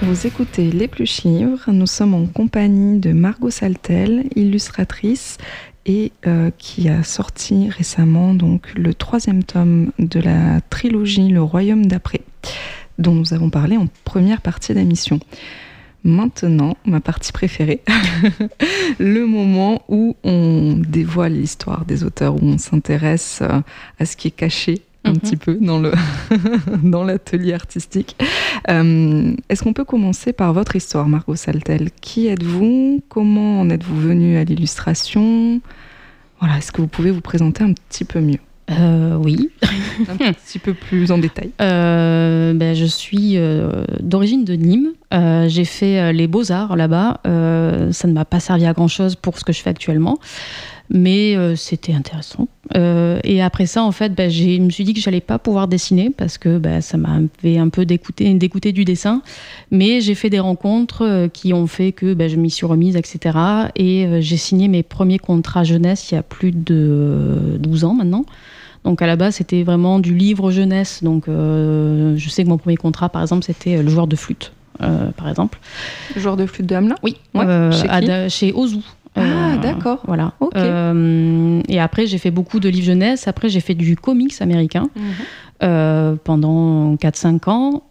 Vous écoutez l'Épluche Livre. Nous sommes en compagnie de Margot Saltel, illustratrice et qui a sorti récemment donc, le 3e tome de la trilogie Le Royaume d'après, dont nous avons parlé en première partie d'émission. Maintenant, ma partie préférée, le moment où on dévoile l'histoire des auteurs, où on s'intéresse à ce qui est caché un petit peu dans l'atelier artistique. Est-ce qu'on peut commencer par votre histoire, Margot Saltel ? Qui êtes-vous ? Comment en êtes-vous venue à l'illustration ? Voilà, est-ce que vous pouvez vous présenter un petit peu mieux ? Oui. Un petit peu plus en détail. Je suis d'origine de Nîmes. J'ai fait les beaux-arts là-bas. Ça ne m'a pas servi à grand-chose pour ce que je fais actuellement. Mais c'était intéressant. Et après ça, en fait, je me suis dit que je n'allais pas pouvoir dessiner parce que ça m'avait un peu dégoûté du dessin. Mais j'ai fait des rencontres qui ont fait que je m'y suis remise, etc. Et j'ai signé mes premiers contrats jeunesse il y a plus de 12 ans maintenant. Donc à la base, c'était vraiment du livre jeunesse. Donc je sais que mon premier contrat, par exemple, c'était le joueur de flûte, par exemple. Le joueur de flûte de Hamelin ? Oui, chez qui ? Chez Ozu. D'accord. Voilà. Okay. Et après, j'ai fait beaucoup de livres jeunesse. Après, j'ai fait du comics américain pendant 4-5 ans.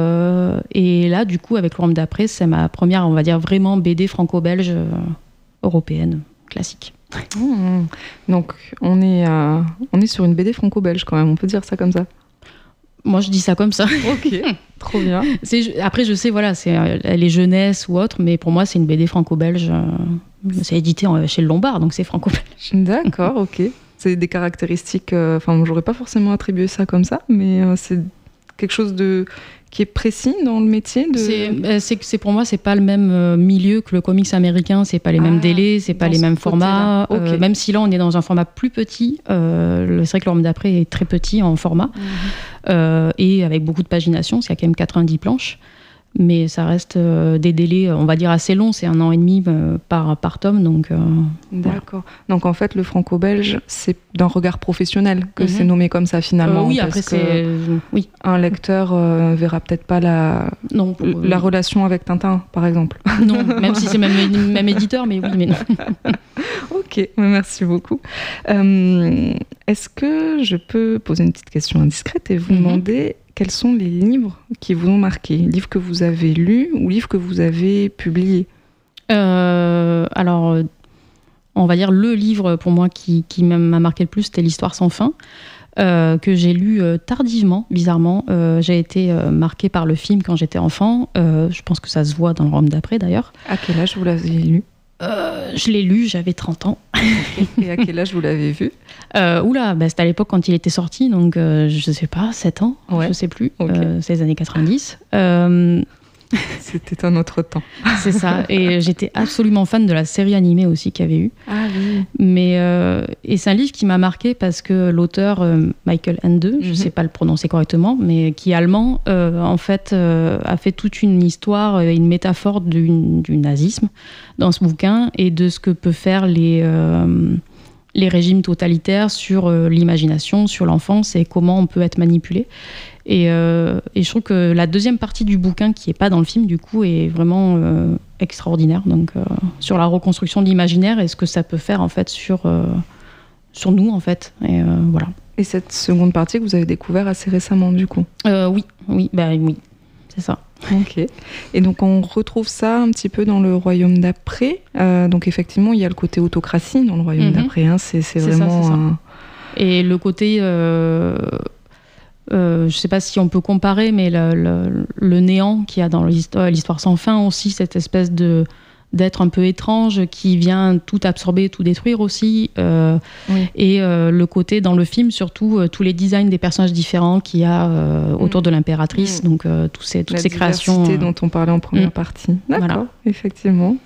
Et là, du coup, avec Le Royaume d'après, c'est ma première, on va dire, vraiment BD franco-belge européenne, classique. Donc, on est sur une BD franco-belge quand même, on peut dire ça comme ça. Moi, je dis ça comme ça. Ok, trop bien. Après, je sais, voilà, c'est les jeunesses ou autres, mais pour moi, c'est une BD franco-belge. C'est édité chez le Lombard, donc c'est franco-belge. D'accord, ok. C'est des caractéristiques... j'aurais pas forcément attribué ça comme ça, mais c'est quelque chose qui est précis dans le métier c'est pour moi, c'est pas le même milieu que le comics américain, c'est pas les mêmes délais, c'est pas les mêmes formats. Okay. Même si là, on est dans un format plus petit, c'est vrai que Le Royaume d'après est très petit en format, et avec beaucoup de pagination, c'est qu'il y a quand même 90 planches. Mais ça reste des délais, on va dire, assez longs. C'est 1 an et demi par tome. Donc, d'accord. Voilà. Donc, en fait, le franco-belge, c'est d'un regard professionnel que c'est nommé comme ça, finalement. Oui, après, oui. Un lecteur verra peut-être pas la relation avec Tintin, par exemple. Non, même si c'est même éditeur, mais oui, mais non. Ok, merci beaucoup. Est-ce que je peux poser une petite question indiscrète et vous demander... Quels sont les livres qui vous ont marqué ? Livres que vous avez lus ou livres que vous avez publiés ? Alors, on va dire le livre pour moi qui m'a marqué le plus, c'était L'Histoire sans fin, que j'ai lu tardivement, bizarrement. J'ai été marquée par le film quand j'étais enfant. Je pense que ça se voit dans Le Royaume d'après, d'ailleurs. À quel âge vous l'avez lu ? Je l'ai lu, j'avais 30 ans. Et à quel âge vous l'avez vu ? C'était à l'époque quand il était sorti, donc je sais pas, 7 ans, je sais plus, c'est les années 90. C'était un autre temps. C'est ça, et j'étais absolument fan de la série animée aussi qu'il y avait eu. Ah oui. Mais, et c'est un livre qui m'a marqué parce que l'auteur, Michael Ende, je sais pas le prononcer correctement, mais qui est allemand, en fait, a fait toute une histoire, une métaphore du nazisme dans ce bouquin et de ce que peut faire les régimes totalitaires sur l'imagination, sur l'enfance et comment on peut être manipulé. Et je trouve que la deuxième partie du bouquin, qui n'est pas dans le film, du coup, est vraiment extraordinaire. Donc, sur la reconstruction de l'imaginaire et ce que ça peut faire, en fait, sur nous, en fait. Et voilà. Et cette seconde partie que vous avez découvert assez récemment, du coup ? Oui, c'est ça. Ok. Et donc, on retrouve ça un petit peu dans Le Royaume d'après. Donc, effectivement, il y a le côté autocratie dans Le Royaume d'après. Hein. C'est vraiment... ça. Et le côté... je ne sais pas si on peut comparer, mais le néant qu'il y a dans l'histoire sans fin aussi, cette espèce d'être un peu étrange qui vient tout absorber, tout détruire aussi. Et le côté dans le film, surtout, tous les designs des personnages différents qu'il y a autour de l'impératrice, donc toutes ces créations. La diversité dont on parlait en première partie. D'accord, voilà. Effectivement.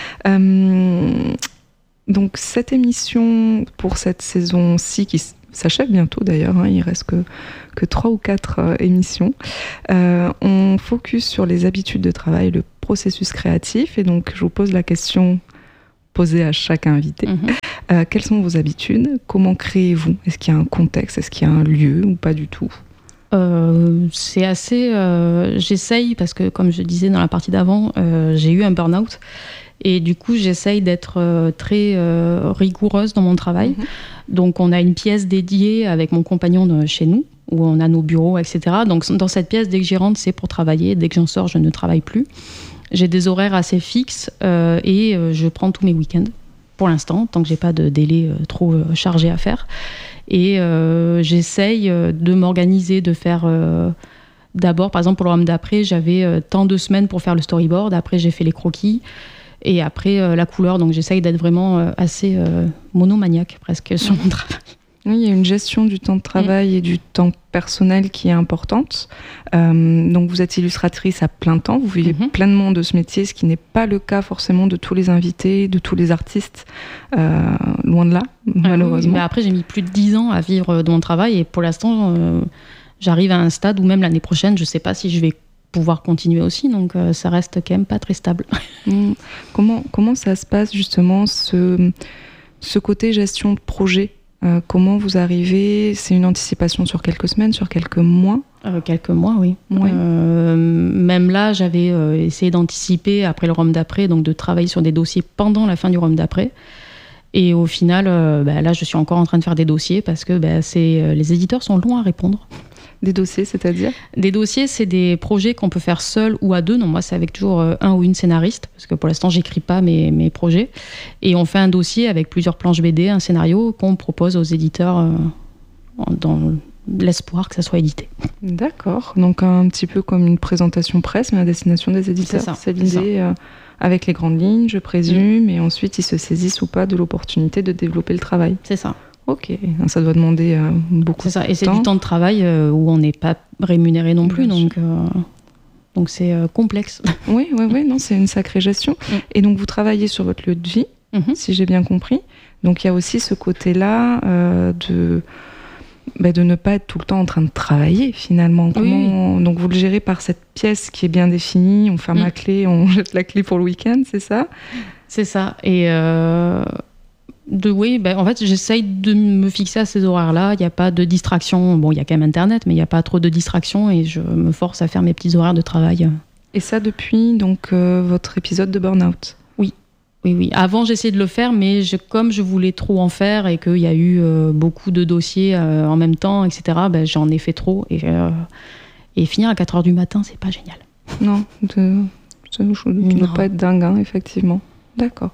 Donc cette émission pour cette saison-ci qui s'achève bientôt d'ailleurs, hein, il reste que 3 ou 4 émissions. On focus sur les habitudes de travail, le processus créatif, et donc je vous pose la question posée à chaque invité. Quelles sont vos habitudes ? Comment créez-vous ? Est-ce qu'il y a un contexte ? Est-ce qu'il y a un lieu ou pas du tout ? C'est assez... j'essaye, parce que comme je disais dans la partie d'avant, j'ai eu un burn-out. Et du coup, j'essaye d'être très rigoureuse dans mon travail. Donc, on a une pièce dédiée avec mon compagnon chez nous, où on a nos bureaux, etc. Donc, dans cette pièce, dès que j'y rentre, c'est pour travailler. Dès que j'en sors, je ne travaille plus. J'ai des horaires assez fixes et je prends tous mes week-ends, pour l'instant, tant que j'ai pas de délai trop chargé à faire. Et j'essaye de m'organiser, de faire... d'abord, par exemple, pour le rhum d'après, j'avais tant de semaines pour faire le storyboard. Après, j'ai fait les croquis. Et après, la couleur. Donc, j'essaye d'être vraiment assez monomaniaque, presque, sur mon travail. Oui, il y a une gestion du temps de travail et du temps personnel qui est importante. Donc, vous êtes illustratrice à plein temps. Vous vivez pleinement de ce métier, ce qui n'est pas le cas forcément de tous les invités, de tous les artistes. Loin de là, malheureusement. Oui, mais après, j'ai mis plus de 10 ans à vivre de mon travail. Et pour l'instant, j'arrive à un stade où même l'année prochaine, je ne sais pas si je vais pouvoir continuer aussi. Donc, ça reste quand même pas très stable. Comment ça se passe, justement, ce côté gestion de projet? Comment vous arrivez? C'est une anticipation sur quelques semaines, sur quelques mois? Quelques mois, oui. Ouais. Même là, j'avais essayé d'anticiper après le rhum d'après, donc de travailler sur des dossiers pendant la fin du rhum d'après. Et au final, là, je suis encore en train de faire des dossiers parce que les éditeurs sont longs à répondre. Des dossiers, c'est-à-dire? Des dossiers, c'est des projets qu'on peut faire seul ou à deux. Non, moi, c'est avec toujours un ou une scénariste, parce que pour l'instant, j'écris pas mes projets. Et on fait un dossier avec plusieurs planches BD, un scénario qu'on propose aux éditeurs dans l'espoir que ça soit édité. D'accord. Donc, un petit peu comme une présentation presse, mais à destination des éditeurs. C'est l'idée, avec les grandes lignes, je présume, et ensuite, ils se saisissent ou pas de l'opportunité de développer le travail. C'est ça. Ok, ça doit demander beaucoup de temps. C'est ça, et c'est du temps de travail où on n'est pas rémunéré non plus, donc c'est complexe. Oui, non, c'est une sacrée gestion. Et donc vous travaillez sur votre lieu de vie, si j'ai bien compris. Donc il y a aussi ce côté-là de ne pas être tout le temps en train de travailler finalement. Donc vous le gérez par cette pièce qui est bien définie, on ferme la clé, on jette la clé pour le week-end, c'est ça? C'est ça, et... en fait, j'essaye de me fixer à ces horaires-là. Il n'y a pas de distraction. Bon, il y a quand même Internet, mais il n'y a pas trop de distraction et je me force à faire mes petits horaires de travail. Et ça depuis donc votre épisode de Burnout? Oui. Avant, j'essayais de le faire, mais comme je voulais trop en faire et qu'il y a eu beaucoup de dossiers en même temps, etc., j'en ai fait trop. Et finir à 4h du matin, c'est pas génial. Non, ça ne doit pas être dingue, hein, effectivement. D'accord.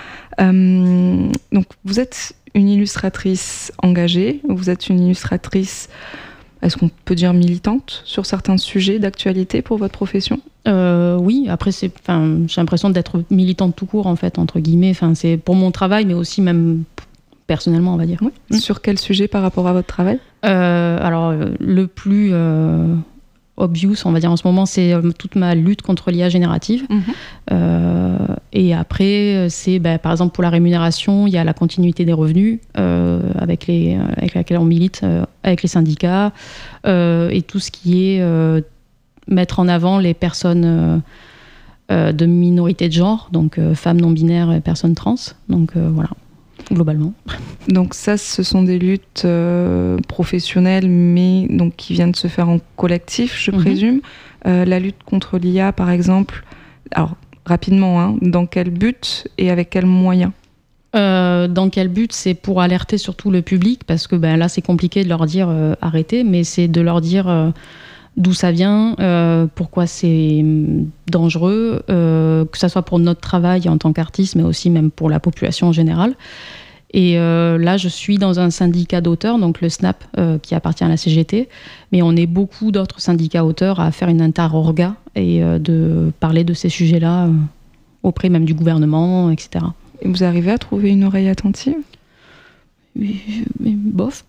Donc vous êtes une illustratrice engagée, vous êtes une illustratrice, est-ce qu'on peut dire militante sur certains sujets d'actualité pour votre profession? Oui, après j'ai l'impression d'être militante tout court en fait, entre guillemets, c'est pour mon travail mais aussi même personnellement on va dire. Oui. Sur quel sujet par rapport à votre travail? Alors le plus... obvious, on va dire en ce moment, c'est toute ma lutte contre l'IA générative. Et après, c'est par exemple pour la rémunération, il y a la continuité des revenus avec laquelle on milite avec les syndicats et tout ce qui est mettre en avant les personnes de minorité de genre, donc femmes non binaires et personnes trans. Donc voilà, globalement. Donc ça, ce sont des luttes professionnelles, mais donc qui viennent de se faire en collectif, je présume. La lutte contre l'IA, par exemple, alors rapidement, dans quel but et avec quels moyens? Dans quel but? C'est pour alerter surtout le public, parce que là, c'est compliqué de leur dire arrêtez, mais c'est de leur dire d'où ça vient, pourquoi c'est dangereux, que ça soit pour notre travail en tant qu'artiste, mais aussi même pour la population en général. Et là, je suis dans un syndicat d'auteurs, donc le SNAP, qui appartient à la CGT, mais on est beaucoup d'autres syndicats auteurs à faire une interorga et de parler de ces sujets-là auprès même du gouvernement, etc. Et vous arrivez à trouver une oreille attentive? Mais bof.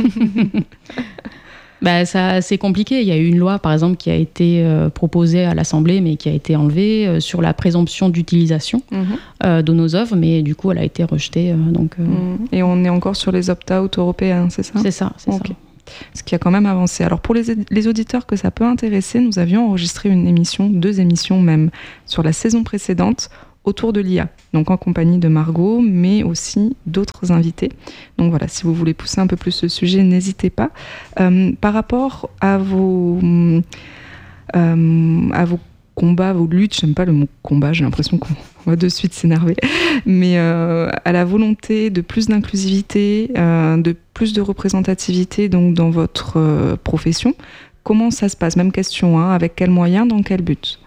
Ça, c'est compliqué. Il y a eu une loi, par exemple, qui a été proposée à l'Assemblée, mais qui a été enlevée sur la présomption d'utilisation de nos œuvres, mais du coup, elle a été rejetée. Et on est encore sur les opt-out européens, c'est ça? C'est ça, c'est ça. Ce qui a quand même avancé. Alors, pour les auditeurs que ça peut intéresser, nous avions enregistré 2 émissions même, sur la saison précédente, autour de l'IA, donc en compagnie de Margot, mais aussi d'autres invités. Donc voilà, si vous voulez pousser un peu plus le sujet, n'hésitez pas. Par rapport à vos combats, vos luttes, j'aime pas le mot combat, j'ai l'impression qu'on va de suite s'énerver, mais à la volonté de plus d'inclusivité, de plus de représentativité donc dans votre profession, comment ça se passe? Même question, avec quels moyens, dans quel but?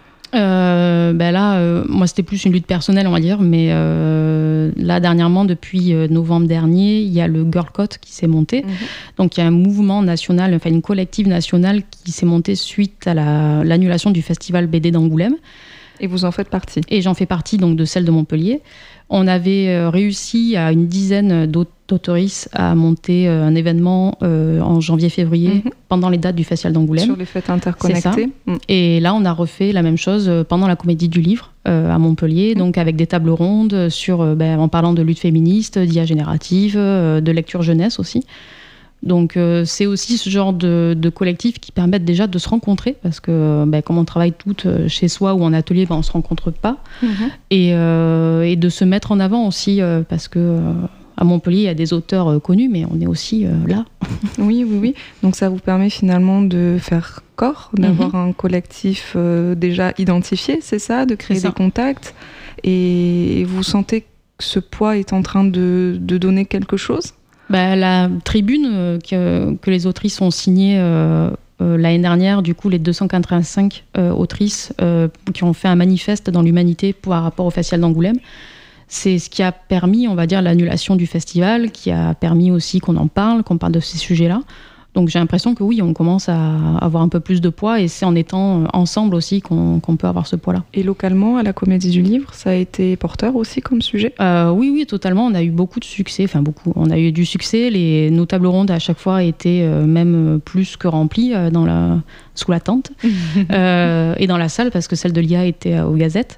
Moi c'était plus une lutte personnelle, on va dire, mais là dernièrement, depuis novembre dernier, il y a le Girl Code qui s'est monté. Donc il y a un mouvement national, enfin une collective nationale qui s'est montée suite à l'annulation du festival BD d'Angoulême. Et vous en faites partie? Et j'en fais partie, donc de celle de Montpellier. On avait réussi à une dizaine d'autoristes à monter un événement en janvier-février pendant les dates du Festival d'Angoulême. Sur les fêtes interconnectées. Et là, on a refait la même chose pendant la Comédie du Livre à Montpellier, donc avec des tables rondes en parlant de lutte féministe, d'IA générative, de lecture jeunesse aussi. Donc c'est aussi ce genre de collectifs qui permettent déjà de se rencontrer, parce que comme on travaille toutes chez soi ou en atelier, on ne se rencontre pas, et de se mettre en avant aussi, parce que à Montpellier il y a des auteurs connus, mais on est aussi là. Oui. Donc ça vous permet finalement de faire corps, d'avoir un collectif déjà identifié, c'est ça, de créer des contacts, et vous sentez que ce poids est en train de donner quelque chose? La tribune que les autrices ont signée l'année dernière, du coup les 285 autrices qui ont fait un manifeste dans l'humanité par rapport au Festival d'Angoulême, c'est ce qui a permis, on va dire, l'annulation du festival, qui a permis aussi qu'on en parle, qu'on parle de ces sujets-là. Donc j'ai l'impression que oui, on commence à avoir un peu plus de poids, et c'est en étant ensemble aussi qu'on peut avoir ce poids-là. Et localement, à la Comédie du Livre, ça a été porteur aussi comme sujet? Oui, totalement. On a eu beaucoup de succès, on a eu du succès. Nos tables rondes à chaque fois étaient même plus que remplies sous la tente et dans la salle, parce que celle de l'IA était aux Gazettes.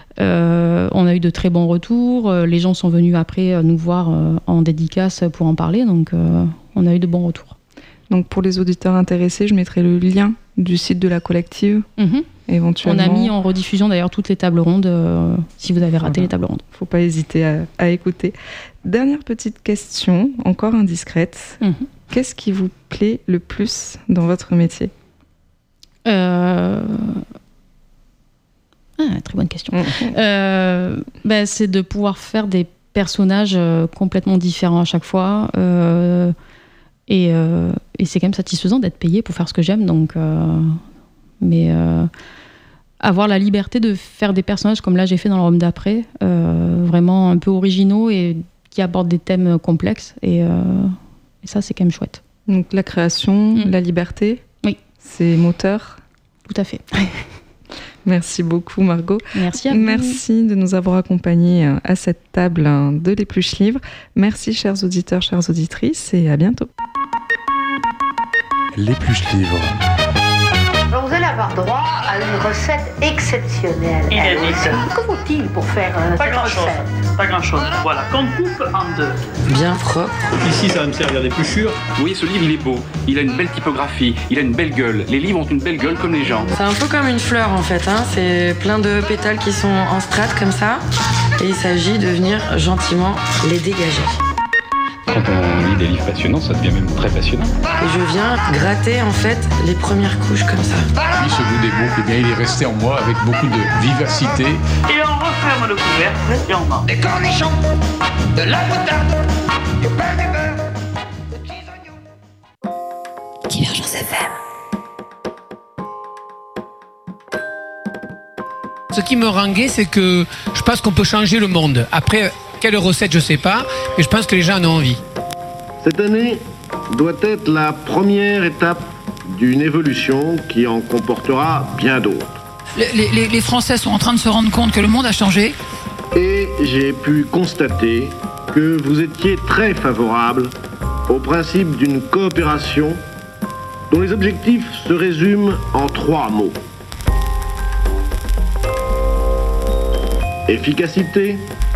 On a eu de très bons retours. Les gens sont venus après nous voir en dédicace pour en parler, donc on a eu de bons retours. Donc pour les auditeurs intéressés, je mettrai le lien du site de la collective, éventuellement. On a mis en rediffusion d'ailleurs toutes les tables rondes, si vous avez raté les tables rondes. Il ne faut pas hésiter à écouter. Dernière petite question, encore indiscrète. Qu'est-ce qui vous plaît le plus dans votre métier? Très bonne question. C'est de pouvoir faire des personnages complètement différents à chaque fois. Et c'est quand même satisfaisant d'être payé pour faire ce que j'aime. Donc, avoir la liberté de faire des personnages comme là j'ai fait dans le Rome d'après, vraiment un peu originaux et qui abordent des thèmes complexes. Et ça, c'est quand même chouette. Donc la création, la liberté, c'est moteur. Tout à fait. Merci beaucoup Margot. Merci à vous. Merci de nous avoir accompagnés à cette table de l'Épluche Livre. Merci chers auditeurs, chères auditrices, et à bientôt. L'Épluche Livre. Alors vous allez avoir droit à une recette exceptionnelle. Inédite. Que faut-il pour faire cette recette? Pas grand-chose. Voilà, qu'on coupe en deux. Bien propre. Ici, ça va me servir d'épluchure. Vous voyez, ce livre, il est beau. Il a une belle typographie. Il a une belle gueule. Les livres ont une belle gueule comme les gens. C'est un peu comme une fleur, en fait. C'est plein de pétales qui sont en strates comme ça. Et il s'agit de venir gentiment les dégager. Quand on lit des livres passionnants, ça devient même très passionnant. Et je viens gratter en fait les premières couches comme ça. Lui, ce goût des boucles, eh bien, il est resté en moi avec beaucoup de vivacité. Et on referme le couvercle et on mange. Des cornichons, de la moutarde, du pain du beurre, des petits oignons. Divergence FM. Ce qui me rend gai, c'est que je pense qu'on peut changer le monde. Après, quelle recette, je ne sais pas, mais je pense que les gens en ont envie. Cette année doit être la première étape d'une évolution qui en comportera bien d'autres. Les Français sont en train de se rendre compte que le monde a changé. Et j'ai pu constater que vous étiez très favorable au principe d'une coopération dont les objectifs se résument en 3 mots. Efficacité,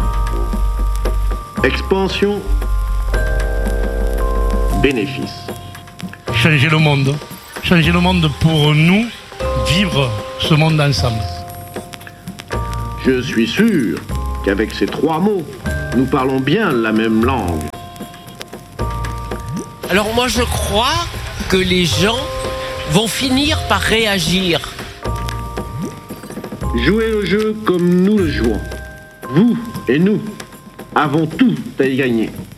expansion, bénéfice. Changer le monde. Changer le monde pour nous, vivre ce monde ensemble. Je suis sûr qu'avec ces 3 mots, nous parlons bien la même langue. Alors moi je crois que les gens vont finir par réagir. Jouez le jeu comme nous le jouons. Vous et nous avons tout à y gagner.